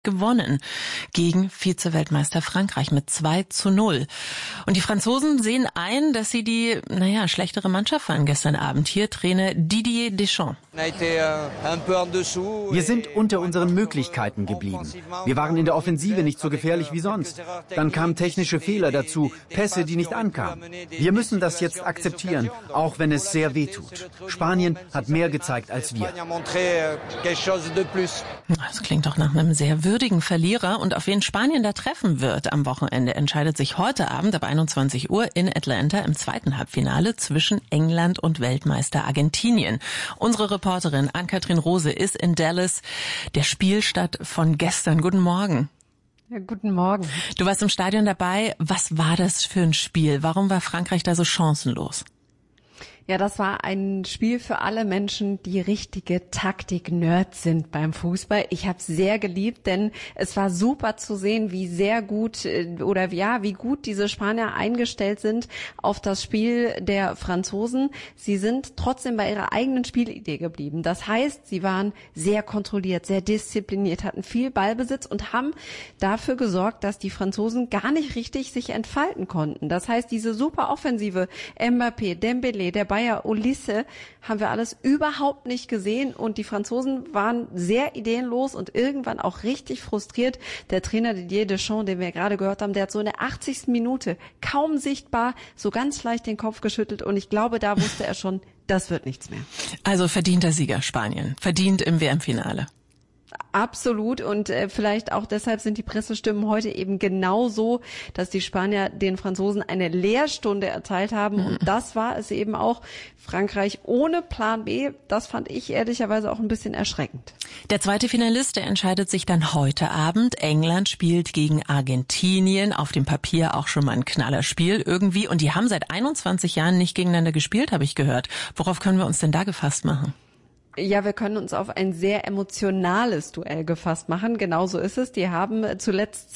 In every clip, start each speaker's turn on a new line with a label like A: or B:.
A: gewonnen gegen Vize-Weltmeister Frankreich mit 2:0. Und die Franzosen sehen ein, dass sie die, schlechtere Mannschaft waren gestern Abend. Hier Trainer Didier Deschamps.
B: Wir sind unter unseren Möglichkeiten geblieben. Wir waren in der Offensive nicht so gefährlich wie sonst. Dann kamen technische Fehler dazu, Pässe, die nicht ankamen. Wir müssen das jetzt akzeptieren, auch wenn es sehr weh tut. Spanien hat mehr gezeigt als wir.
A: Das klingt doch nach einem sehr würdigen Verlierer. Und auf wen Spanien da treffen wird am Wochenende, entscheidet sich heute Abend ab 21 Uhr in Atlanta im zweiten Halbfinale zwischen England und Weltmeister Argentinien. Unsere Reporterin Ann-Kathrin Rose ist in Dallas, der Spielstadt von gestern. Guten Morgen.
C: Ja, guten Morgen.
A: Du warst im Stadion dabei. Was war das für ein Spiel? Warum war Frankreich da so chancenlos?
C: Ja, das war ein Spiel für alle Menschen, die richtige Taktik-Nerds sind beim Fußball. Ich habe es sehr geliebt, denn es war super zu sehen, wie sehr gut wie gut diese Spanier eingestellt sind auf das Spiel der Franzosen. Sie sind trotzdem bei ihrer eigenen Spielidee geblieben. Das heißt, sie waren sehr kontrolliert, sehr diszipliniert, hatten viel Ballbesitz und haben dafür gesorgt, dass die Franzosen gar nicht richtig sich entfalten konnten. Das heißt, diese super Offensive, Mbappé, Dembélé, der Bayer Olise, haben wir alles überhaupt nicht gesehen und die Franzosen waren sehr ideenlos und irgendwann auch richtig frustriert. Der Trainer Didier Deschamps, den wir gerade gehört haben, der hat so in der 80. Minute kaum sichtbar so ganz leicht den Kopf geschüttelt und ich glaube, da wusste er schon, das wird nichts mehr.
A: Also verdienter Sieger Spanien, verdient im WM-Finale.
C: Absolut und vielleicht auch deshalb sind die Pressestimmen heute eben genau so, dass die Spanier den Franzosen eine Lehrstunde erteilt haben und das war es eben auch. Frankreich ohne Plan B, das fand ich ehrlicherweise auch ein bisschen erschreckend.
A: Der zweite Finalist, der entscheidet sich dann heute Abend. England spielt gegen Argentinien, auf dem Papier auch schon mal ein Knallerspiel irgendwie und die haben seit 21 Jahren nicht gegeneinander gespielt, habe ich gehört. Worauf können wir uns denn da gefasst machen?
C: Ja, wir können uns auf ein sehr emotionales Duell gefasst machen. Genauso ist es. Die haben zuletzt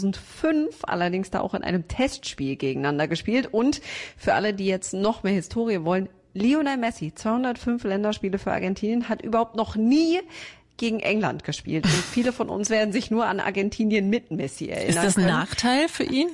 C: 2005 allerdings da auch in einem Testspiel gegeneinander gespielt. Und für alle, die jetzt noch mehr Historie wollen, Lionel Messi, 205 Länderspiele für Argentinien, hat überhaupt noch nie gegen England gespielt. Und viele von uns werden sich nur an Argentinien mit Messi erinnern.
A: Ist das ein Nachteil für ihn?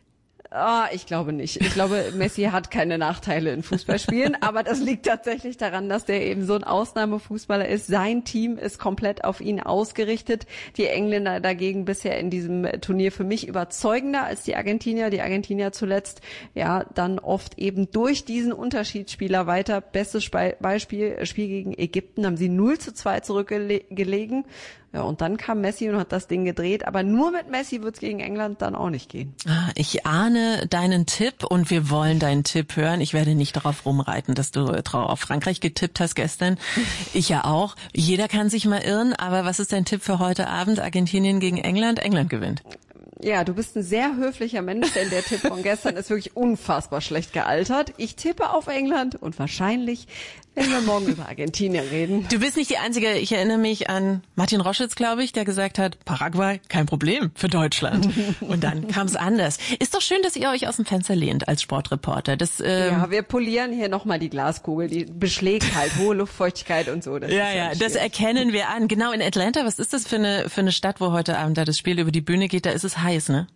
C: Ich glaube nicht. Ich glaube, Messi hat keine Nachteile in Fußballspielen, aber das liegt tatsächlich daran, dass der eben so ein Ausnahmefußballer ist. Sein Team ist komplett auf ihn ausgerichtet. Die Engländer dagegen bisher in diesem Turnier für mich überzeugender als die Argentinier. Die Argentinier zuletzt dann oft eben durch diesen Unterschiedsspieler weiter. Bestes Beispiel, Spiel gegen Ägypten haben sie 0:2 zurückgelegen. Ja, und dann kam Messi und hat das Ding gedreht. Aber nur mit Messi wird's gegen England dann auch nicht gehen.
A: Ich ahne deinen Tipp und wir wollen deinen Tipp hören. Ich werde nicht darauf rumreiten, dass du auf Frankreich getippt hast gestern. Ich ja auch. Jeder kann sich mal irren. Aber was ist dein Tipp für heute Abend? Argentinien gegen England? England gewinnt.
C: Ja, du bist ein sehr höflicher Mensch, denn der Tipp von gestern ist wirklich unfassbar schlecht gealtert. Ich tippe auf England und wahrscheinlich werden wir morgen über Argentinien reden.
A: Du bist nicht die Einzige. Ich erinnere mich an Martin Roschitz, glaube ich, der gesagt hat, Paraguay, kein Problem für Deutschland. Und dann kam es anders. Ist doch schön, dass ihr euch aus dem Fenster lehnt als Sportreporter.
C: Ja, wir polieren hier nochmal die Glaskugel. Die beschlägt halt hohe Luftfeuchtigkeit und so.
A: Das das erkennen wir an. Genau, in Atlanta, was ist das für eine Stadt, wo heute Abend da das Spiel über die Bühne geht? Da ist es heiß, ne?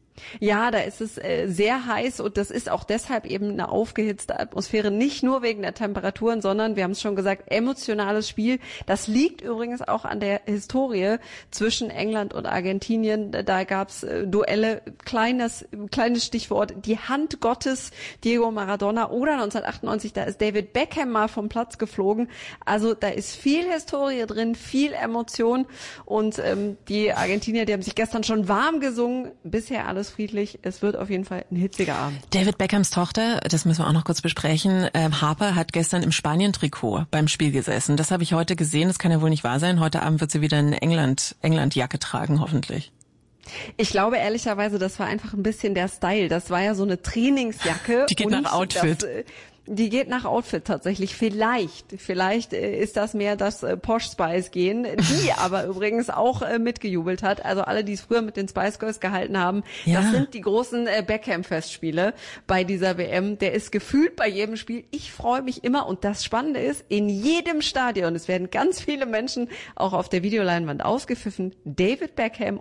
C: Ja, da ist es sehr heiß und das ist auch deshalb eben eine aufgehitzte Atmosphäre, nicht nur wegen der Temperaturen, sondern, wir haben es schon gesagt, emotionales Spiel. Das liegt übrigens auch an der Historie zwischen England und Argentinien. Da gab's Duelle, kleines Stichwort, die Hand Gottes, Diego Maradona, oder 1998, da ist David Beckham mal vom Platz geflogen. Also da ist viel Historie drin, viel Emotion und die Argentinier, die haben sich gestern schon warm gesungen, bisher alles friedlich. Es wird auf jeden Fall ein hitziger Abend.
A: David Beckhams Tochter, das müssen wir auch noch kurz besprechen, Harper hat gestern im Spanien-Trikot beim Spiel gesessen. Das habe ich heute gesehen, das kann ja wohl nicht wahr sein. Heute Abend wird sie wieder eine England-Jacke tragen, hoffentlich.
C: Ich glaube ehrlicherweise, das war einfach ein bisschen der Style. Das war ja so eine Trainingsjacke.
A: Die geht nach Outfit.
C: Die geht nach Outfit tatsächlich. Vielleicht ist das mehr das Posh Spice gehen, die aber übrigens auch mitgejubelt hat. Also alle, die es früher mit den Spice Girls gehalten haben, das sind die großen Beckham-Festspiele bei dieser WM. Der ist gefühlt bei jedem Spiel. Ich freue mich immer und das Spannende ist, in jedem Stadion, es werden ganz viele Menschen auch auf der Videoleinwand ausgepfiffen, David Beckham